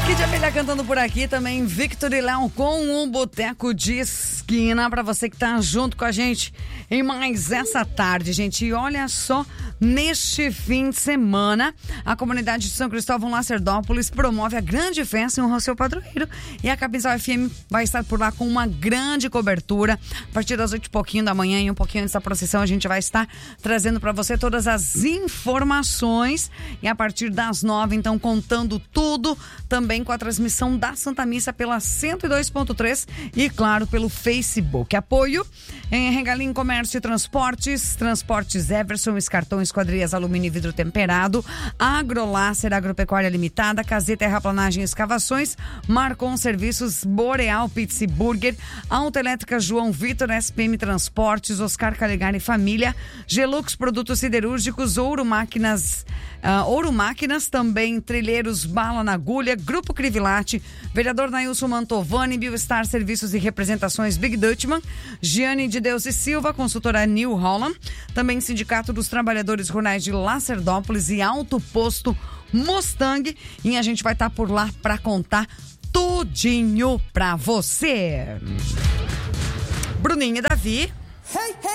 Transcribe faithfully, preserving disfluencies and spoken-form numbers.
Kid Abelha cantando por aqui também, Victor e Léo com um boteco de esquina pra você que tá junto com a gente em mais essa tarde, gente. E olha só, neste fim de semana, a comunidade de São Cristóvão Lacerdópolis promove a grande festa em honra ao seu padroeiro e a Capinzal F M vai estar por lá com uma grande cobertura. A partir das oito e pouquinho da manhã e um pouquinho antes da procissão, a gente vai estar trazendo pra você todas as informações e a partir das nove, então, contando tudo, também com a transmissão da Santa Missa pela cento e dois ponto três e, claro, pelo Facebook. Apoio em Regalim Comércio e Transportes, Transportes Everson, Escartão, Esquadrias, Alumínio e Vidro Temperado, Agrolácer, Agropecuária Limitada, Casê Terraplanagem e Escavações, Marcon Serviços, Boreal Pizza e Burger, Autoelétrica João Vitor, S P M Transportes, Oscar Calegari e Família, Gelux Produtos Siderúrgicos, Ouro Máquinas, uh, Ouro Máquinas, também Trilheiros Bala na Agulha, Grupo Crivilate, Vereador Nailson Mantovani, Biostar Serviços e Representações Big Dutchman, Giane de Deus e Silva, consultora New Holland, também Sindicato dos Trabalhadores Rurais de Lacerdópolis e Alto Posto Mustang, e a gente vai estar por lá para contar tudinho pra você. Bruninho e Davi. Hey, hey.